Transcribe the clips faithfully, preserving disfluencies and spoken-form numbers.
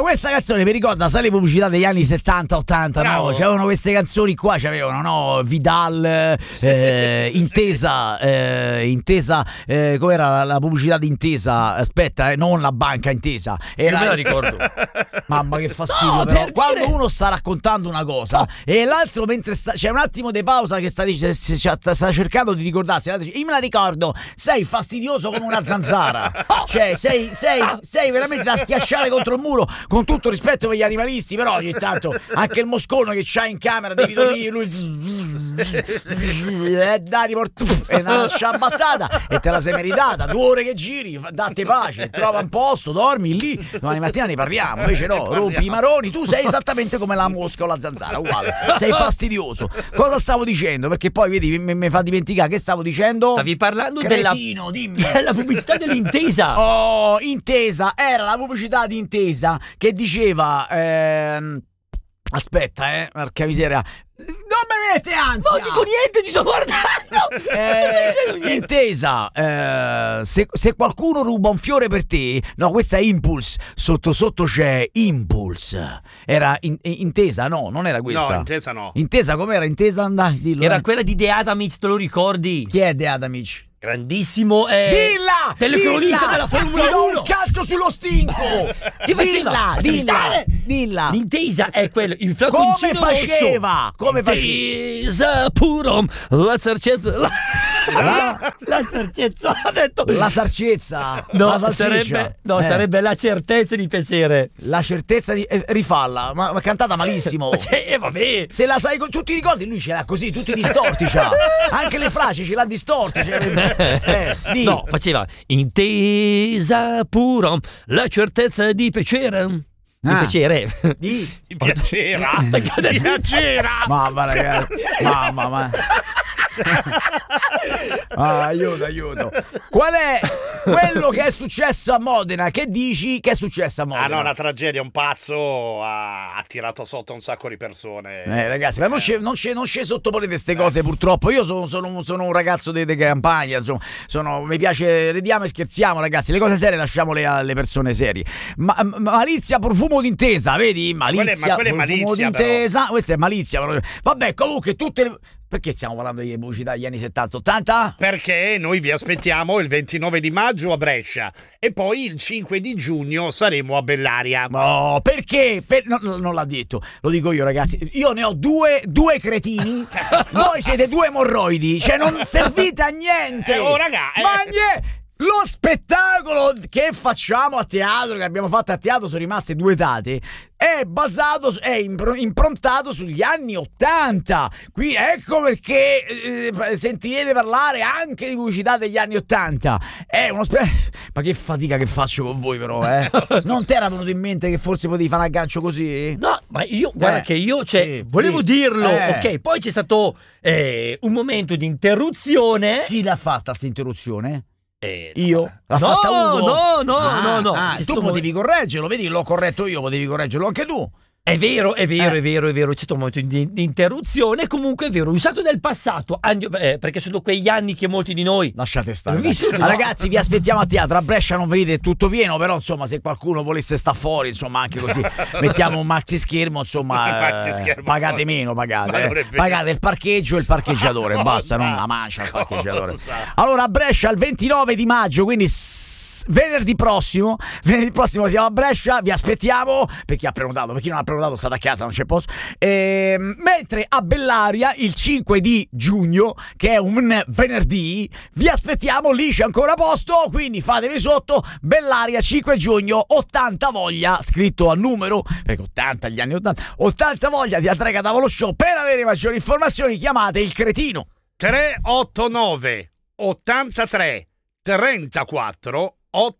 questa canzone mi ricorda, sai, le pubblicità degli anni settanta ottanta, no? C'erano queste canzoni qua, c'avevano, no? Vidal, eh, Intesa, eh, Intesa, eh, com'era la, la pubblicità di Intesa? Aspetta, eh, non la banca Intesa. Era... Non me la ricordo. Mamma che fastidio, no, però. Quando uno sta raccontando una cosa no. e l'altro mentre sta, c'è un attimo di pausa che sta, dice, sta, sta cercando di ricordarsi, l'altro dice, io me la ricordo, sei fastidioso come una zanzara. Cioè sei, sei, sei veramente da schiacciare contro il muro, con tutto rispetto per gli animalisti, però ogni tanto anche il moscone che c'ha in camera devi dire lui e dai è una sciabattata e te la sei meritata, due ore che giri, date pace, trova un posto, dormi lì, domani mattina ne parliamo. Invece no, rompi i maroni, tu sei esattamente come la mosca o la zanzara, uguale, sei fastidioso. Cosa stavo dicendo? Perché poi vedi mi, mi fa dimenticare che stavo dicendo. Stavi parlando Cretino, della, dimmi. della pubblicità dell'Intesa. Oh, Intesa, era la pubblicità di Intesa che diceva ehm, aspetta eh, porca miseria, non mi mette ansia, non dico niente, ti sto guardando. eh, Intesa, eh, se, se qualcuno ruba un fiore per te, no, questa è Impulse, sotto sotto c'è Impulse. Era in, Intesa, no, non era questa. No, Intesa no. Intesa com'era? Intesa, dai, dillo. Era eh. quella di De Adamic, te lo ricordi? Chi è De Adamic? Grandissimo eh, dilla, telecronista dilla, della Formula ti do uno. un calcio sullo stinco. Che dilla, dilla, dilla. L'Intesa è quello, il flaconcino come faceva? rosso. Come faceva? Intesa puro la sarcezza la, la, la sarcezza ho detto la sarcezza no, la sarebbe, no eh. sarebbe la certezza di piacere, la certezza di eh, rifalla, ma, ma cantata malissimo. Eh, vabbè. Se la sai, tu ti ricordi, lui ce l'ha così, tutti distorti c'ha. Anche le frasi ce l'ha distorti, cioè, eh, di. No, faceva Intesa puro la certezza di piacere. Di ah. piacere. Di, di piacera. Di piacera. Mamma ragazzi. Mamma ma. Ah, aiuto, aiuto. Qual è quello che è successo a Modena? Che dici che è successo a Modena? Ah no, una tragedia, un pazzo ha, ha tirato sotto un sacco di persone. Eh ragazzi, ma non ci non non sottoponete queste cose purtroppo. Io sono, sono, sono un ragazzo di campagna, insomma, sono, mi piace, ridiamo e scherziamo ragazzi, le cose serie lasciamole alle persone serie. Ma, malizia, profumo d'intesa, vedi? Malizia, ma quella è profumo malizia, d'intesa, però. Questa è malizia. Però. Vabbè, comunque tutte le... Perché stiamo parlando di pubblicità degli anni settanta ottanta? Perché noi vi aspettiamo il ventinove di maggio a Brescia e poi il cinque di giugno saremo a Bellaria. No, perché? Per... No, no, non l'ha detto, lo dico io ragazzi. Io ne ho due, due cretini, voi siete due emorroidi, cioè non servite a niente. Eh, oh raga, eh. Ma niente! Lo spettacolo che facciamo a teatro, che abbiamo fatto a teatro, sono rimaste due date, è basato, è improntato sugli anni ottanta. Qui ecco perché eh, sentirete parlare anche di pubblicità degli anni ottanta. È uno spe... Ma che fatica che faccio con voi però, eh? Non ti era venuto in mente che forse potevi fare un aggancio così? No, ma io, guarda eh, che io, cioè, sì, volevo sì. dirlo, eh. ok, poi c'è stato eh, un momento di interruzione. Chi l'ha fatta questa interruzione? Eh, Io? L'ha no, fatta Ugo? no, no, ah, no, no. Ah, C'è tu stato potevi un... correggerlo, vedi che l'ho corretto io, potevi correggerlo anche tu. È vero, è vero, Eh. è vero, è vero, c'è stato un momento di, di interruzione, comunque è vero, usato nel passato, anni- eh, perché sono quegli anni che molti di noi... Lasciate stare. L'ho vissuto, Ah, no. ragazzi, vi aspettiamo a teatro. A Brescia non venite, è tutto pieno, però insomma, se qualcuno volesse sta fuori, insomma, anche così mettiamo un maxi schermo, insomma, maxi schermo, eh, pagate cosa? meno, pagate. Ma non è Eh. vero. Pagate il parcheggio e il parcheggiatore, Cosa? basta, non la mancia il parcheggiatore. Cosa? Allora, a Brescia il ventinove di maggio, quindi s- venerdì prossimo, venerdì prossimo siamo a Brescia, vi aspettiamo, per chi ha prenotato, per chi non ha prenotato state a casa, non c'è posto. Ehm, mentre a Bellaria il cinque di giugno, che è un venerdì, vi aspettiamo, lì c'è ancora posto, quindi fatevi sotto. Bellaria cinque giugno, ottanta voglia, scritto a numero, perché ottanta gli anni ottanta, ottanta voglia di Andrea Cadavolo Show. Per avere maggiori informazioni chiamate il cretino tre otto nove ottantatré trentaquattro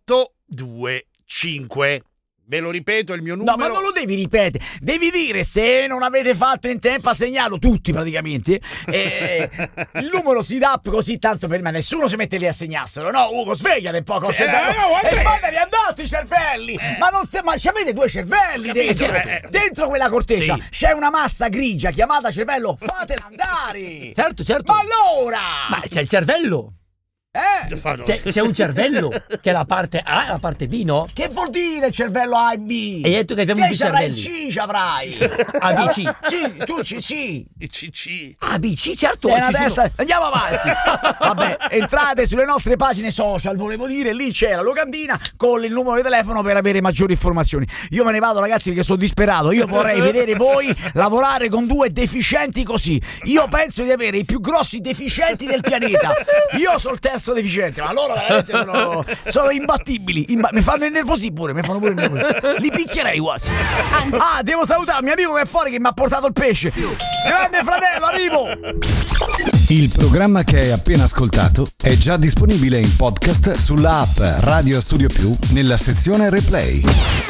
ottocentoventicinque. Ve lo ripeto, il mio numero. No, ma non lo devi ripetere, devi dire se non avete fatto in tempo a segnarlo, tutti praticamente. Eh, il numero si dà così tanto per me, nessuno si mette lì a segnarselo. No, Ugo, svegliati un po' con Sì, cervello. eh, no, E vabbè. fatevi andare sti cervelli. Eh. Ma non se, ma ci avete due cervelli Capito, dentro. eh. Dentro quella corteccia Sì. c'è una massa grigia chiamata cervello, fatela andare. Certo, certo. Ma allora! Ma c'è il cervello. Eh? C'è, c'è un cervello che è la parte A e la parte B, no? Che vuol dire cervello A e B? E hai detto che abbiamo Te due c'avrai il cervelli. C, c'avrai. A, B, C. C, tu C, C. Il C C. A, B, C, certo. Sei una ci sono- testa- Andiamo avanti. Vabbè, entrate sulle nostre pagine social, volevo dire, lì c'è la locandina con il numero di telefono per avere maggiori informazioni. Io me ne vado, ragazzi, perché sono disperato. Io vorrei vedere voi lavorare con due deficienti così. Io penso di avere i più grossi deficienti del pianeta. Io sono il terzo deficiente, ma loro veramente sono, sono imbattibili. Imba- mi fanno innervosire pure, mi fanno pure innervosire. Li picchierei quasi. Ah, devo salutare il mio amico che è fuori che mi ha portato il pesce. Grande fratello, arrivo. Il programma che hai appena ascoltato è già disponibile in podcast sulla app Radio Studio Più nella sezione Replay.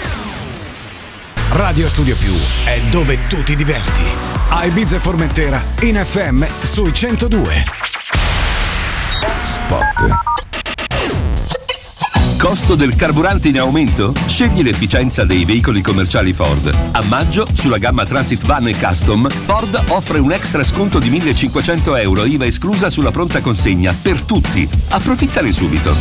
Radio Studio Più è dove tu ti diverti. A Ibiza e Formentera in F M sui centodue. Spot. Costo del carburante in aumento? Scegli l'efficienza dei veicoli commerciali Ford. A maggio, sulla gamma Transit Van e Custom, Ford offre un extra sconto di millecinquecento euro, I V A esclusa sulla pronta consegna, per tutti. Approfittane subito.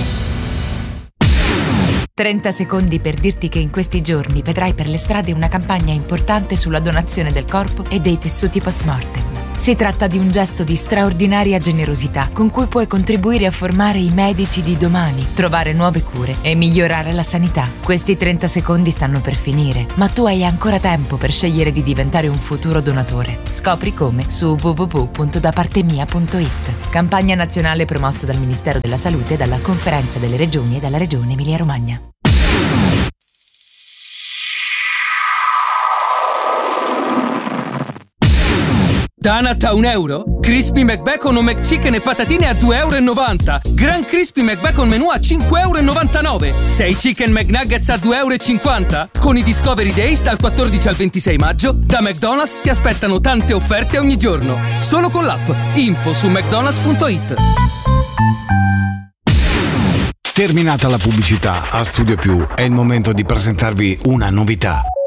trenta secondi per dirti che in questi giorni vedrai per le strade una campagna importante sulla donazione del corpo e dei tessuti post-mortem. Si tratta di un gesto di straordinaria generosità con cui puoi contribuire a formare i medici di domani, trovare nuove cure e migliorare la sanità. Questi trenta secondi stanno per finire, ma tu hai ancora tempo per scegliere di diventare un futuro donatore. Scopri come su w w w punto da parte mia punto i t. Campagna nazionale promossa dal Ministero della Salute e dalla Conferenza delle Regioni e dalla Regione Emilia-Romagna. Donut a un euro? Crispy McBacon o McChicken e patatine a due e novanta euro. Gran Crispy McBacon menù a cinque e novantanove euro. sei Chicken McNuggets a due e cinquanta euro. Con i Discovery Days dal quattordici al ventisei maggio, da McDonald's ti aspettano tante offerte ogni giorno. Solo con l'app. Info su mcdonalds punto i t. Terminata la pubblicità, a Studio Più è il momento di presentarvi una novità.